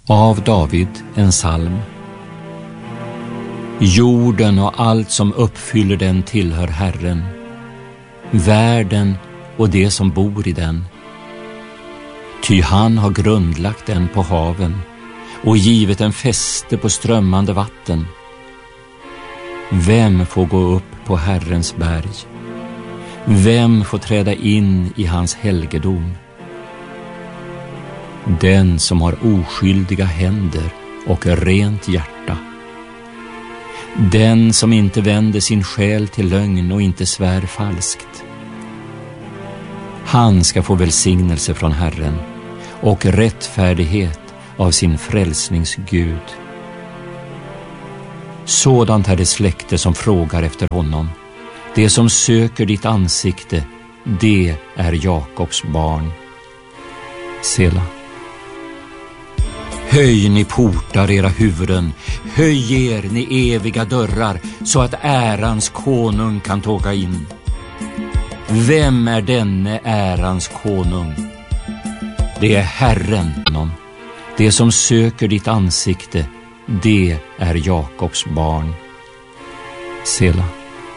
Av David, en psalm. Jorden och allt som uppfyller den tillhör Herren, världen och det som bor i den. Ty han har grundlagt den på haven och givit en fäste på strömmande vatten. Vem får gå upp på Herrens berg? Vem får träda in i hans helgedom? Den som har oskyldiga händer och rent hjärta. Den som inte vänder sin själ till lögn och inte svär falskt. Han ska få välsignelse från Herren och rättfärdighet av sin frälsningsgud. Sådant är det släkte som frågar efter honom. Det som söker ditt ansikte, det är Jakobs barn. Sela. Höj ni portar era huvuden, höj er ni eviga dörrar, så att ärans konung kan tåga in. Vem är denne ärans konung? Det är Herren. Det som söker ditt ansikte, det är Jakobs barn. Sela.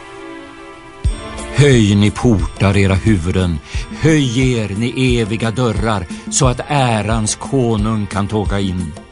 Höj ni portar era huvuden, höj er ni eviga dörrar, så att ärans konung kan tåga in.